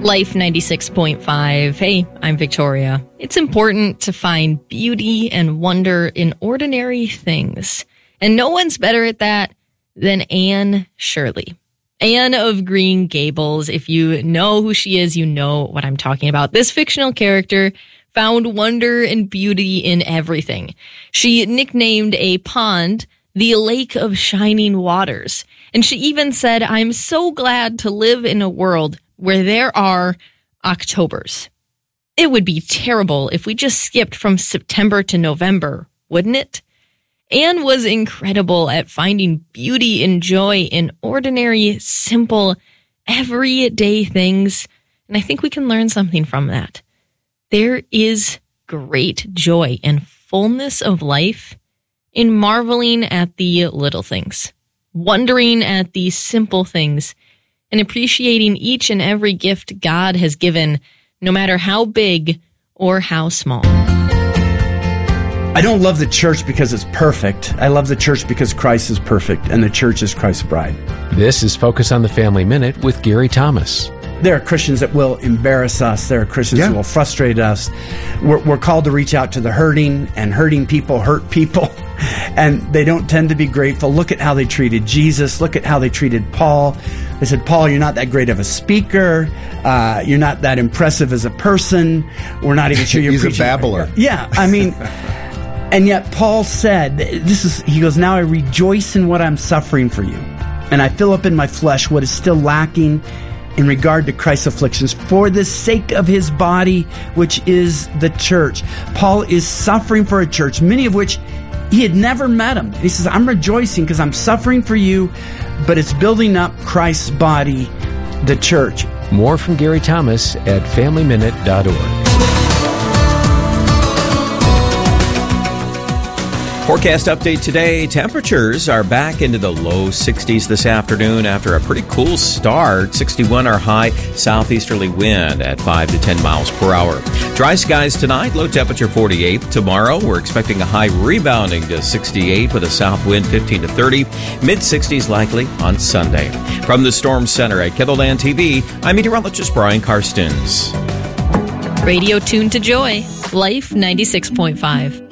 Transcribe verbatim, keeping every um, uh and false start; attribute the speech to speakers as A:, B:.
A: Life ninety-six point five. Hey, I'm Victoria. It's important to find beauty and wonder in ordinary things. And no one's better at that than Anne Shirley. Anne of Green Gables. If you know who she is, you know what I'm talking about. This fictional character found wonder and beauty in everything. She nicknamed a pond the Lake of Shining Waters. And she even said, "I'm so glad to live in a world where there are Octobers." It would be terrible if we just skipped from September to November, wouldn't it? Anne was incredible at finding beauty and joy in ordinary, simple, everyday things. And I think we can learn something from that. There is great joy and fullness of life in marveling at the little things, wondering at the simple things, and appreciating each and every gift God has given, no matter how big or how small.
B: I don't love the church because it's perfect. I love the church because Christ is perfect, and the church is Christ's bride.
C: This is Focus on the Family Minute with Gary Thomas.
B: There are Christians that will embarrass us. There are Christians
D: yeah.
B: that will frustrate us. We're, we're called to reach out to the hurting, and hurting people hurt people. And they don't tend to be grateful. Look at how they treated Jesus. Look at how they treated Paul. They said, "Paul, you're not that great of a speaker. Uh, you're not that impressive as a person. We're not even sure you're
D: He's
B: preaching."
D: a babbler.
B: Yeah, I mean... And yet Paul said, this is, he goes, "Now I rejoice in what I'm suffering for you. And I fill up in my flesh what is still lacking in regard to Christ's afflictions for the sake of his body, which is the church." Paul is suffering for a church, many of which he had never met him. He says, "I'm rejoicing because I'm suffering for you, but it's building up Christ's body, the church."
C: More from Gary Thomas at family minute dot org.
E: Forecast update today. Temperatures are back into the low sixties this afternoon after a pretty cool start. sixty-one our high, southeasterly wind at five to ten miles per hour. Dry skies tonight, low temperature forty-eight. Tomorrow, we're expecting a high rebounding to sixty-eight with a south wind fifteen to thirty. mid sixties likely on Sunday. From the Storm Center at Kettleland T V, I'm meteorologist Brian Karstens.
A: Radio tuned to joy. Life ninety-six point five.